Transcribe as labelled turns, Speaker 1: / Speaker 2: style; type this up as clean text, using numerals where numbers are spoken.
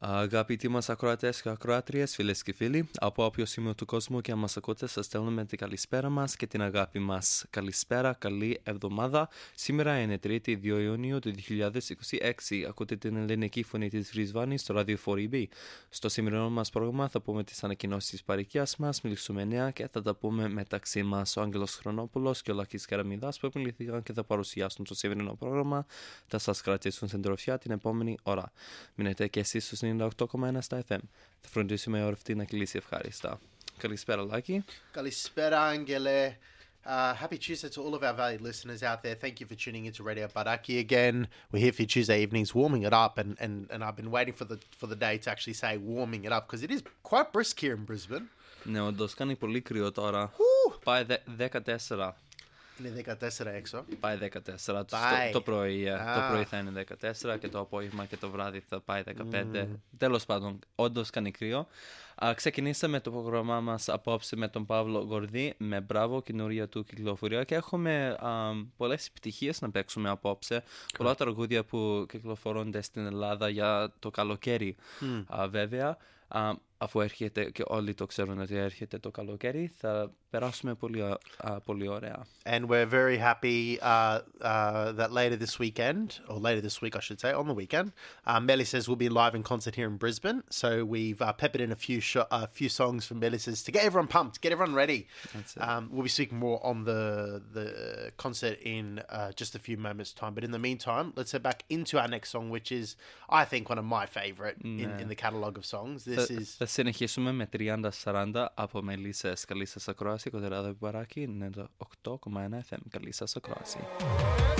Speaker 1: Αγαπητοί μας ακροατές και ακροάτριες, φίλες και φίλοι, από όποιο σημείο του κόσμου και αν μας ακούτε, σας στέλνουμε την καλησπέρα μας και την αγάπη μας. Καλησπέρα, καλή εβδομάδα. Σήμερα είναι Τρίτη, 2 Ιουνίου του 2026. Ακούτε την ελληνική φωνή της Ρισβάνης στο ράδιο 4EB. Στο σημερινό μας πρόγραμμα θα πούμε τις ανακοινώσεις της παροικίας μας, μιλήσουμε νέα και θα τα πούμε μεταξύ μας. Ο Άγγελος Χρονόπουλος και ο Λάκης Καραμιδάς που επιληθήκαν και θα παρουσιάσουν το σημερινό πρόγραμμα θα σας κρατήσουν στην τροφιά την επόμενη ώρα. Μείνετε και εσείς στους 98,1 στα FM. Θα φροντίσουμε η ώρα αυτή να κλείσει ευχάριστα. Καλησπέρα, Λάκη.
Speaker 2: Καλησπέρα, Angele. Happy Tuesday to all of our valued listeners out there. Thank you for tuning into Radio Baraki again. We're here for your Tuesday evenings, warming it up, and I've been waiting for the day to actually say warming it up because it is quite brisk here in Brisbane.
Speaker 1: Ναι, όντως κάνει πολύ κρύο τώρα. Πάει 14.
Speaker 2: Είναι 14 έξω.
Speaker 1: Πάει 14. Το πρωί θα είναι 14 και το απόγευμα και το βράδυ θα πάει 15. Τέλος πάντων, όντως κάνει κρύο. Ξεκινήσαμε το πρόγραμμά μας απόψε με τον Παύλο Γορδί, με Μπράβο, καινούρια του κυκλοφορία και έχουμε πολλές επιτυχίες να παίξουμε απόψε. Πολλά τραγούδια που κυκλοφορούνται στην Ελλάδα για το καλοκαίρι, βέβαια. Αφού έρχεται και όλοι το ξέρουν ότι έρχεται το καλοκαίρι, θα περάσουμε πολύ ωραία.
Speaker 2: And we're very happy that later this weekend, or later this week I should say, on the weekend, Melissa's will be live in concert here in Brisbane. So we've peppered in a few songs from Melissa's to get everyone pumped, get everyone ready. We'll be speaking more on the concert in just a few moments' time. But in the meantime, let's head back into our next song, which is, I think, one of my favourite in the catalogue of songs.
Speaker 1: Θα συνεχίσουμε με 30-40 από Μελισσές. Καλή σας ακρόαση, κωδεράδα Μπαράκη, 98,1 FM. Καλή σας ακρόαση.